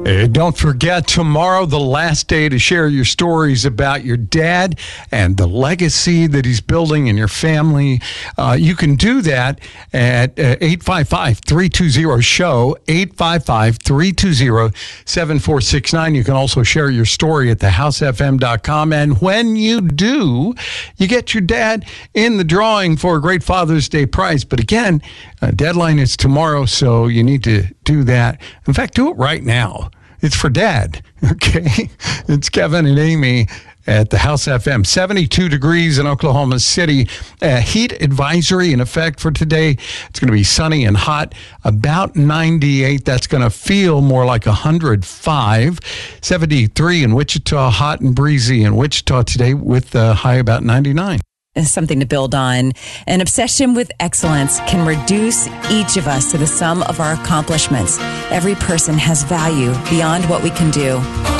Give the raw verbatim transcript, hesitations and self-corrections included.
Uh, don't forget, tomorrow, the last day to share your stories about your dad and the legacy that he's building in your family. Uh, you can do that at uh, eight five five, three two zero, S H O W, eight five five, three two zero, seven four six nine. You can also share your story at the house f m dot com. And when you do, you get your dad in the drawing for a great Father's Day prize. But again, uh, deadline is tomorrow, so you need to do that. In fact, do it right now. It's for Dad, okay? It's Kevin and Amy at the House F M. seventy-two degrees in Oklahoma City. A heat advisory in effect for today. It's going to be sunny and hot, about ninety-eight. That's going to feel more like one hundred five. seventy-three in Wichita, hot and breezy in Wichita today with the high about ninety-nine. Is something to build on. An obsession with excellence can reduce each of us to the sum of our accomplishments. Every person has value beyond what we can do.